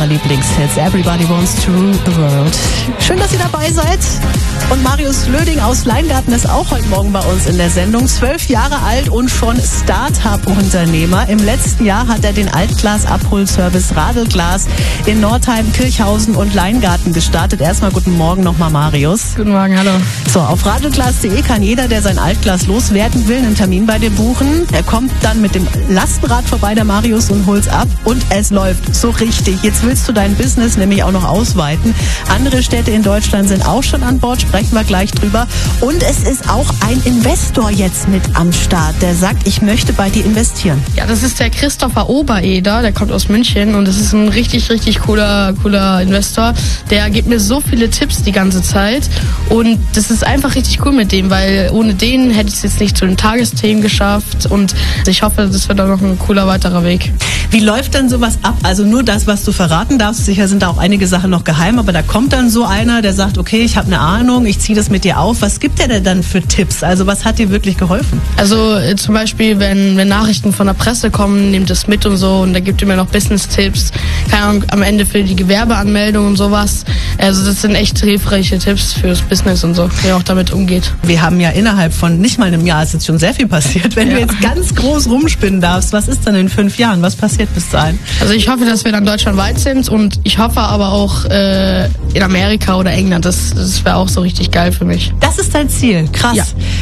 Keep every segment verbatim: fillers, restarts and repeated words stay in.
unserer Lieblingshits. Everybody Wants to Rule the World. Schön, dass ihr dabei seid. Und Marius Löding aus Leingarten ist auch heute Morgen bei uns in der Sendung. Zwölf Jahre alt und schon Start-up-Unternehmer. Im letzten Jahr hat er den Altglas-Abholservice Radelglas in Nordheim, Kirchhausen und Leingarten gestartet. Erstmal guten Morgen nochmal, Marius. Guten Morgen, hallo. So, auf radelglas punkt de kann jeder, der sein Altglas loswerden will, einen Termin bei dir buchen. Er kommt dann mit dem Lastenrad vorbei, der Marius, und holt's ab. Und es läuft so richtig. Jetzt willst du dein Business nämlich auch noch ausweiten. Andere Städte in Deutschland sind auch schon an Bord, sprechen wir gleich drüber. Und es ist auch ein Investor jetzt mit am Start, der sagt, ich möchte bei dir investieren. Ja, das ist der Christopher Obereder, der kommt aus München und das ist ein richtig, richtig cooler, cooler Investor. Der gibt mir so viele Tipps die ganze Zeit und das ist einfach richtig cool mit dem, weil ohne den hätte ich es jetzt nicht zu den Tagesthemen geschafft und ich hoffe, das wird auch noch ein cooler weiterer Weg. Wie läuft dann sowas ab? Also nur das, was du verraten darfst. Sicher sind da auch einige Sachen noch geheim, aber da kommt dann so einer, der sagt, okay, ich habe eine Ahnung, ich ziehe das mit dir auf. Was gibt der denn dann für Tipps? Also was hat dir wirklich geholfen? Also äh, zum Beispiel, wenn, wenn Nachrichten von der Presse kommen, nimmt das mit und so und da gibt er mir noch Business-Tipps. Keine Ahnung, am Ende für die Gewerbeanmeldung und sowas. Also das sind echt hilfreiche Tipps fürs Business und so, wie er auch damit umgeht. Wir haben ja innerhalb von nicht mal einem Jahr, ist jetzt schon sehr viel passiert. Wenn ja. du jetzt ganz groß rumspinnen darfst, was ist dann in fünf Jahren? Was passiert bis dahin? Also ich hoffe, dass wir dann deutschlandweit sind und ich hoffe aber auch äh, in Amerika oder England. Das, das wäre auch so richtig geil für mich. Das ist dein Ziel, krass. Ja.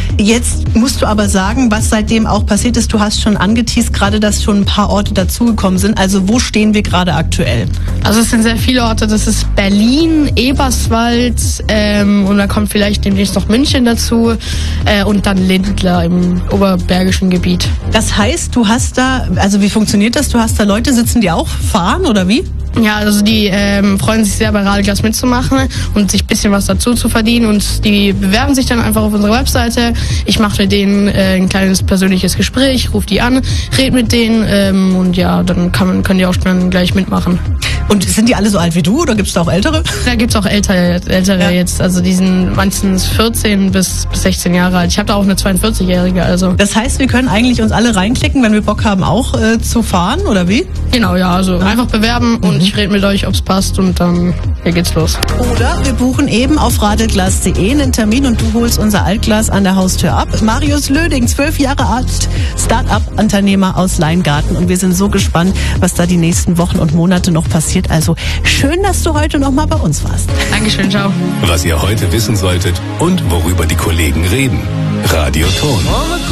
Jetzt musst du aber sagen, was seitdem auch passiert ist. Du hast schon angeteast gerade, dass schon ein paar Orte dazugekommen sind. Also wo stehen wir gerade aktuell? Also es sind sehr viele Orte. Das ist Berlin, Eberswald ähm, und dann kommt vielleicht demnächst noch München dazu äh, und dann Lindlar im oberbergischen Gebiet. Das heißt, du hast da, also wie funktioniert das? Du hast da Leute sitzen, die auch fahren oder wie? Ja, also die ähm, freuen sich sehr, bei Radelglas mitzumachen und sich ein bisschen was dazu zu verdienen und die bewerben sich dann einfach auf unserer Webseite. Ich mache mit denen äh, ein kleines persönliches Gespräch, rufe die an, rede mit denen ähm, und ja, dann kann man, können die auch dann gleich mitmachen. Und sind die alle so alt wie du oder gibt es da auch Ältere? Da gibt es auch Ältere, ältere ja. jetzt, also die sind meistens vierzehn bis sechzehn Jahre alt. Ich habe da auch eine zweiundvierzig-Jährige. Also. Das heißt, wir können eigentlich uns alle reinklicken, wenn wir Bock haben, auch äh, zu fahren oder wie? Genau, ja, also ja. einfach bewerben und mhm. ich rede mit euch, ob es passt und dann hier geht's los. Oder wir buchen eben auf radelglas punkt de einen Termin und du holst unser Altglas an der Haustür ab. Marius Löding, zwölf Jahre alt, Start-up-Unternehmer aus Leingarten und wir sind so gespannt, was da die nächsten Wochen und Monate noch passiert. Also schön, dass du heute noch mal bei uns warst. Dankeschön, ciao. Was ihr heute wissen solltet und worüber die Kollegen reden. Radio Ton.